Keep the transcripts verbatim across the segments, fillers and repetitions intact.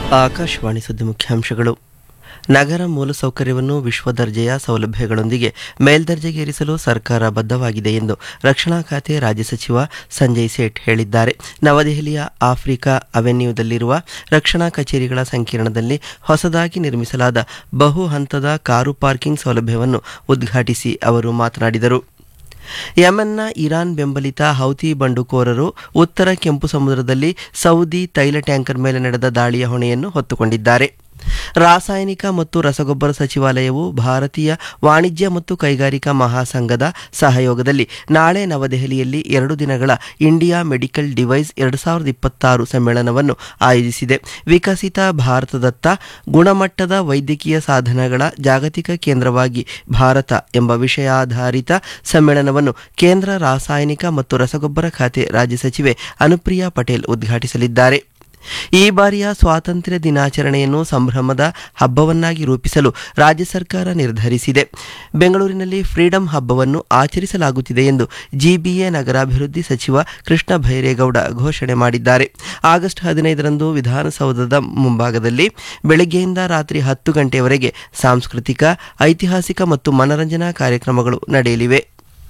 ಆಕಾಶವಾಣಿ ಸುದ್ದಿ ಮುಖ್ಯಾಂಶಗಳು. ನಗರ ಮೂಲಸೌಕರ್ಯವನ್ನು ವಿಶ್ವದರ್ಜೆಯ ಸೌಲಭ್ಯಗಳೊಂದಿಗೆ ಮೇಲ್ದರ್ಜೆಗೇರಿಸಲು ಸರ್ಕಾರ ಬದ್ಧವಾಗಿದೆ ಎಂದು ರಕ್ಷಣಾ ಖಾತೆ ರಾಜ್ಯ ಸಚಿವ ಸಂಜಯ್ ಸೇಠ್ ಹೇಳಿದ್ದಾರೆ. ನವದೆಹಲಿಯ ಆಫ್ರಿಕಾ ಅವೆನ್ಯೂದಲ್ಲಿರುವ ರಕ್ಷಣಾ ಕಚೇರಿಗಳ ಸಂಕೀರ್ಣದಲ್ಲಿ ಹೊಸದಾಗಿ ನಿರ್ಮಿಸಲಾದ ಬಹು ಹಂತದ ಕಾರು ಪಾರ್ಕಿಂಗ್ ಸೌಲಭ್ಯವನ್ನು ಉದ್ಘಾಟಿಸಿ ಅವರು ಮಾತನಾಡಿದರು. ಯೆಮೆನ್ನ ಇರಾನ್ ಬೆಂಬಲಿತ ಹೌತಿ ಬಂಡುಕೋರರು ಉತ್ತರ ಕೆಂಪು ಸಮುದ್ರದಲ್ಲಿ ಸೌದಿ ತೈಲ ಟ್ಯಾಂಕರ್ ಮೇಲೆ ನಡೆದ ದಾಳಿಯ ಹೊಣೆಯನ್ನು ಹೊತ್ತುಕೊಂಡಿದ್ದಾರೆ. ರಾಸಾಯನಿಕ ಮತ್ತು ರಸಗೊಬ್ಬರ ಸಚಿವಾಲಯವು ಭಾರತೀಯ ವಾಣಿಜ್ಯ ಮತ್ತು ಕೈಗಾರಿಕಾ ಮಹಾಸಂಘದ ಸಹಯೋಗದಲ್ಲಿ ನಾಳೆ ನವದೆಹಲಿಯಲ್ಲಿ ಎರಡು ದಿನಗಳ ಇಂಡಿಯಾ ಮೆಡಿಕಲ್ ಡಿವೈಸ್ ಎರಡು ಸಾವಿರದ ಇಪ್ಪತ್ತಾರು ಸಮ್ಮೇಳನವನ್ನು ಆಯೋಜಿಸಿದೆ. ವಿಕಸಿತ ಭಾರತದತ್ತ ಗುಣಮಟ್ಟದ ವೈದ್ಯಕೀಯ ಸಾಧನಗಳ ಜಾಗತಿಕ ಕೇಂದ್ರವಾಗಿ ಭಾರತ ಎಂಬ ವಿಷಯಾಧಾರಿತ ಸಮ್ಮೇಳನವನ್ನು ಕೇಂದ್ರ ರಾಸಾಯನಿಕ ಮತ್ತು ರಸಗೊಬ್ಬರ ಖಾತೆ ರಾಜ್ಯ ಸಚಿವೆ ಅನುಪ್ರಿಯಾ ಪಟೇಲ್ ಉದ್ಘಾಟಿಸಲಿದ್ದಾರೆ. ಈ ಬಾರಿಯ ಸ್ವಾತಂತ್ರ್ಯ ದಿನಾಚರಣೆಯನ್ನು ಸಂಭ್ರಮದ ಹಬ್ಬವನ್ನಾಗಿ ರೂಪಿಸಲು ರಾಜ್ಯ ಸರ್ಕಾರ ನಿರ್ಧರಿಸಿದೆ. ಬೆಂಗಳೂರಿನಲ್ಲಿ ಫ್ರೀಡಂ ಹಬ್ಬವನ್ನು ಆಚರಿಸಲಾಗುತ್ತಿದೆ ಎಂದು ಜಿಬಿಎ ನಗರಾಭಿವೃದ್ಧಿ ಸಚಿವ ಕೃಷ್ಣ ಭೈರೇಗೌಡ ಘೋಷಣೆ ಮಾಡಿದ್ದಾರೆ. ಆಗಸ್ಟ್ ಹದಿನೈದರಂದು ವಿಧಾನಸೌಧದ ಮುಂಭಾಗದಲ್ಲಿ ಬೆಳಗ್ಗೆಯಿಂದ ರಾತ್ರಿ ಹತ್ತು ಗಂಟೆಯವರೆಗೆ ಸಾಂಸ್ಕೃತಿಕ, ಐತಿಹಾಸಿಕ ಮತ್ತು ಮನರಂಜನಾ ಕಾರ್ಯಕ್ರಮಗಳು ನಡೆಯಲಿವೆ.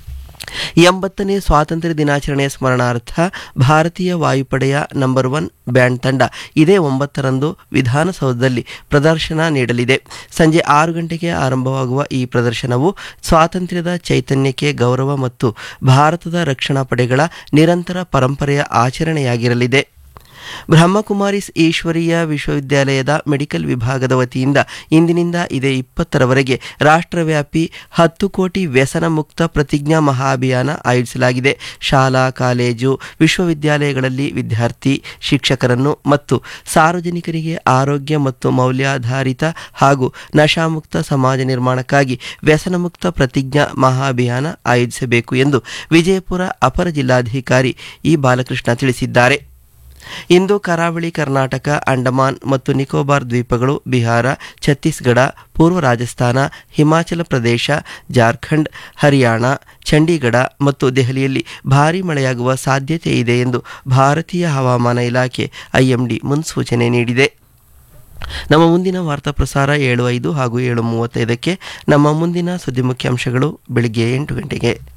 ಎಂಬತ್ತನೇ ಸ್ವಾತಂತ್ರ್ಯ ದಿನಾಚರಣೆಯ ಸ್ಮರಣಾರ್ಥ ಭಾರತೀಯ ವಾಯುಪಡೆಯ ನಂಬರ್ ಒನ್ ಬ್ಯಾಂಡ್ ತಂಡ ಇದೇ ಒಂಬತ್ತರಂದು ವಿಧಾನಸೌಧದಲ್ಲಿ ಪ್ರದರ್ಶನ ನೀಡಲಿದೆ. ಸಂಜೆ ಆರು ಗಂಟೆಗೆ ಆರಂಭವಾಗುವ ಈ ಪ್ರದರ್ಶನವು ಸ್ವಾತಂತ್ರ್ಯದ ಚೈತನ್ಯಕ್ಕೆ ಗೌರವ ಮತ್ತು ಭಾರತದ ರಕ್ಷಣಾ ಪಡೆಗಳ ನಿರಂತರ ಪರಂಪರೆಯ ಆಚರಣೆಯಾಗಿರಲಿದೆ. ಬ್ರಹ್ಮಕುಮಾರಿಸ್ ಈಶ್ವರೀಯ ವಿಶ್ವವಿದ್ಯಾಲಯದ ಮೆಡಿಕಲ್ ವಿಭಾಗದ ವತಿಯಿಂದ ಇಂದಿನಿಂದ ಇದೇ ಇಪ್ಪತ್ತರವರೆಗೆ ರಾಷ್ಟ್ರವ್ಯಾಪಿ ಹತ್ತು ಕೋಟಿ ವ್ಯಸನ ಮುಕ್ತ ಪ್ರತಿಜ್ಞಾ ಮಹಾ ಅಭಿಯಾನ ಆಯೋಜಿಸಲಾಗಿದೆ. ಶಾಲಾ, ಕಾಲೇಜು, ವಿಶ್ವವಿದ್ಯಾಲಯಗಳಲ್ಲಿ ವಿದ್ಯಾರ್ಥಿ, ಶಿಕ್ಷಕರನ್ನು ಮತ್ತು ಸಾರ್ವಜನಿಕರಿಗೆ ಆರೋಗ್ಯ ಮತ್ತು ಮೌಲ್ಯಾಧಾರಿತ ಹಾಗೂ ನಶಾಮುಕ್ತ ಸಮಾಜ ನಿರ್ಮಾಣಕ್ಕಾಗಿ ವ್ಯಸನ ಮುಕ್ತ ಪ್ರತಿಜ್ಞಾ ಮಹಾ ಅಭಿಯಾನ ಆಯೋಜಿಸಬೇಕು ಎಂದು ವಿಜಯಪುರ ಅಪರ ಜಿಲ್ಲಾಧಿಕಾರಿ ಇ ಬಾಲಕೃಷ್ಣ ತಿಳಿಸಿದ್ದಾರೆ. ಇಂದು ಕರಾವಳಿ ಕರ್ನಾಟಕ, ಅಂಡಮಾನ್ ಮತ್ತು ನಿಕೋಬಾರ್ ದ್ವೀಪಗಳು, ಬಿಹಾರ, ಛತ್ತೀಸ್ಗಢ, ಪೂರ್ವ ರಾಜಸ್ಥಾನ, ಹಿಮಾಚಲ ಪ್ರದೇಶ, ಜಾರ್ಖಂಡ್, ಹರಿಯಾಣ, ಚಂಡೀಗಢ ಮತ್ತು ದೆಹಲಿಯಲ್ಲಿ ಭಾರೀ ಮಳೆಯಾಗುವ ಸಾಧ್ಯತೆ ಇದೆ ಎಂದು ಭಾರತೀಯ ಹವಾಮಾನ ಇಲಾಖೆ ಐಎಂಡಿ ಮುನ್ಸೂಚನೆ ನೀಡಿದೆ. ನಮ್ಮ ಮುಂದಿನ ವಾರ್ತಾ ಪ್ರಸಾರ ಏಳು ಐದು ಹಾಗೂ ಏಳು ಮೂವತ್ತೈದಕ್ಕೆ. ನಮ್ಮ ಮುಂದಿನ ಸುದ್ದಿ ಮುಖ್ಯಾಂಶಗಳು ಬೆಳಿಗ್ಗೆ ಎಂಟು ಗಂಟೆಗೆ.